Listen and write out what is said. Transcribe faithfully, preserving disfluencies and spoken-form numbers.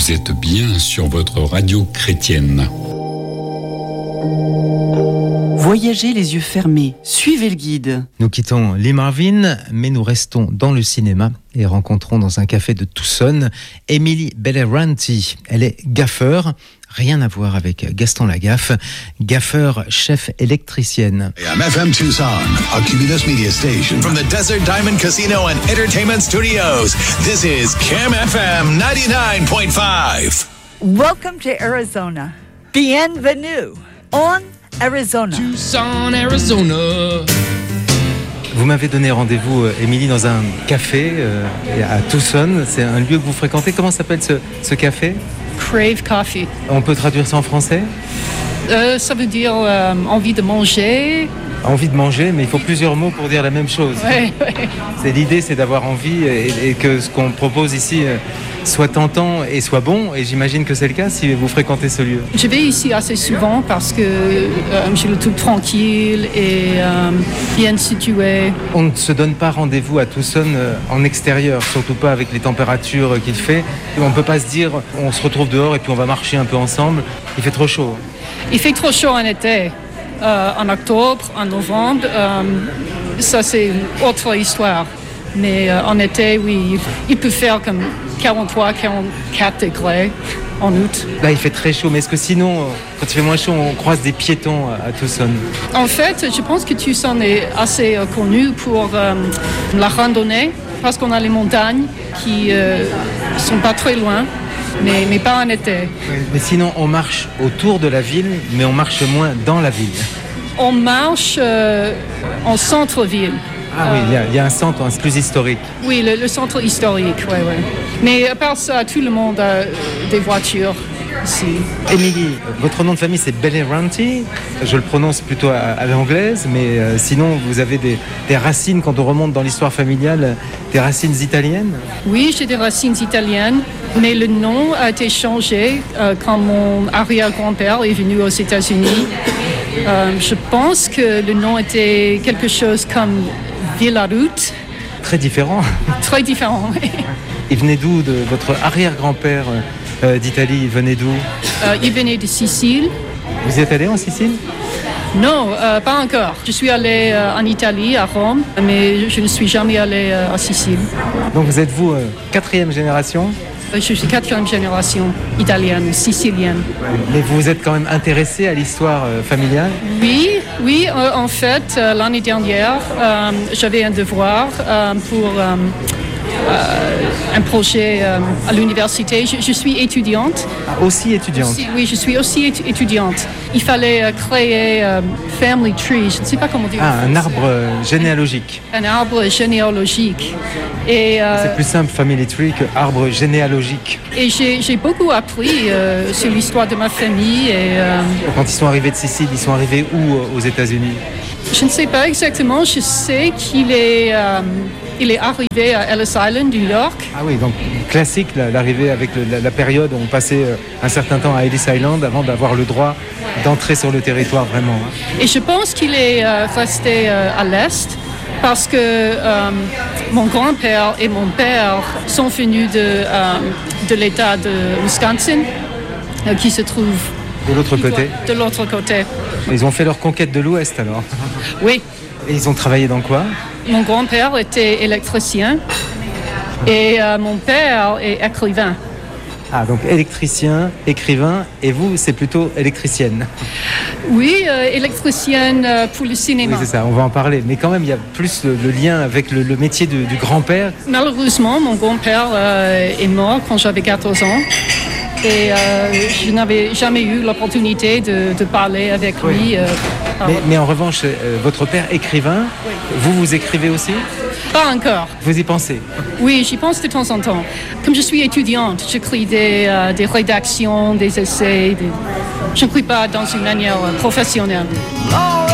Vous êtes bien sur votre radio chrétienne. Voyagez les yeux fermés, suivez le guide. Nous quittons Lee Marvin, mais nous restons dans le cinéma et rencontrons dans un café de Tucson Emily Beleranti. Elle est gaffeur, rien à voir avec Gaston Lagaffe, gaffeur chef électricienne. I'm F M Tucson, a Cumulus Media Station. From the Desert Diamond Casino and Entertainment Studios, this is Cam F M ninety-nine point five. Welcome to Arizona. Bienvenue on Arizona. Tucson, Arizona. Vous m'avez donné rendez-vous, Émilie, dans un café euh, à Tucson. C'est un lieu que vous fréquentez. Comment s'appelle ce, ce café ? Crave Coffee. On peut traduire ça en français ? Euh, ça veut dire euh, envie de manger. Envie de manger, mais il faut plusieurs mots pour dire la même chose. Ouais, ouais. C'est l'idée, c'est d'avoir envie et, et que ce qu'on propose ici euh, soit tentant et soit bon. Et j'imagine que c'est le cas si vous fréquentez ce lieu. Je vais ici assez souvent parce que euh, je le trouve tranquille et euh, bien situé. On ne se donne pas rendez-vous à Tucson euh, en extérieur, surtout pas avec les températures qu'il fait. On ne peut pas se dire, on se retrouve dehors et puis on va marcher un peu ensemble. Il fait trop chaud. Il fait trop chaud en été. Euh, en octobre, en novembre, euh, ça c'est une autre histoire. Mais euh, en été, oui, il peut faire comme quarante-trois, quarante-quatre degrés en août. Là, il fait très chaud, mais est-ce que sinon, quand il fait moins chaud, on croise des piétons à Tucson ? En fait, je pense que Tucson est assez euh, connu pour euh, la randonnée, parce qu'on a les montagnes qui euh, sont pas très loin. Mais, mais pas en été. Mais sinon, on marche autour de la ville, mais on marche moins dans la ville. On marche euh, en centre-ville. Ah euh, oui, il y, a, il y a un centre, un plus historique. Oui, le, le centre historique, oui, oui. Mais à part ça, tout le monde a des voitures ici. Émilie, votre nom de famille c'est Beleranti. Je le prononce plutôt à, à l'anglaise, mais euh, sinon vous avez des, des racines, quand on remonte dans l'histoire familiale, des racines italiennes ? Oui, j'ai des racines italiennes, mais le nom a été changé euh, quand mon arrière-grand-père est venu aux États-Unis. Euh, je pense que le nom était quelque chose comme Villarutte. Très différent. Très différent, oui. Il venait d'où, de votre arrière-grand-père euh, d'Italie, il venait d'où ? euh, Il venait de Sicile. Vous y êtes allé en Sicile ? Non, euh, pas encore. Je suis allée euh, en Italie, à Rome, mais je ne suis jamais allée euh, à Sicile. Donc vous êtes vous euh, quatrième génération ? Je suis quatrième génération italienne, sicilienne. Mais vous vous êtes quand même intéressé à l'histoire euh, familiale ? Oui, oui. Euh, en fait, euh, l'année dernière, euh, j'avais un devoir euh, pour euh, euh, un projet euh, à l'université. Je, je suis étudiante. Ah, aussi étudiante aussi, Oui, je suis aussi étu- étudiante. Il fallait euh, créer un euh, family tree, je ne sais pas comment dire. Ah, un arbre euh, généalogique. Un arbre généalogique. Et, euh, c'est plus simple, family tree, que arbre généalogique. Et j'ai, j'ai beaucoup appris euh, sur l'histoire de ma famille. Et, euh, Quand ils sont arrivés de Sicile, ils sont arrivés où aux États-Unis ? Je ne sais pas exactement. Je sais qu'il est, euh, il est arrivé à Ellis Island, New York. Ah oui, donc classique, l'arrivée avec le, la, la période où on passait un certain temps à Ellis Island avant d'avoir le droit d'entrer sur le territoire vraiment. Et je pense qu'il est euh, resté euh, à l'Est. Parce que euh, mon grand-père et mon père sont venus de, euh, de l'État de Wisconsin, euh, qui se trouve de l'autre côté. De l'autre côté. Ils ont fait leur conquête de l'Ouest alors. Oui. Et ils ont travaillé dans quoi ? Mon grand-père était électricien et euh, mon père est écrivain. Ah, donc électricien, écrivain, et vous, c'est plutôt électricienne. Oui, euh, électricienne euh, pour le cinéma. Oui, c'est ça, on va en parler. Mais quand même, il y a plus le, le lien avec le, le métier de, du grand-père. Malheureusement, mon grand-père euh, est mort quand j'avais quatorze ans. Et euh, je n'avais jamais eu l'opportunité de, de parler avec lui. Oui. Euh, mais, mais en revanche, euh, votre père écrivain, oui. Vous, vous écrivez aussi ? Pas encore. Vous y pensez ? Oui, j'y pense de temps en temps. Comme je suis étudiante, j'écris des, euh, des rédactions, des essais. Des... Je n'écris pas dans une manière professionnelle. Oh!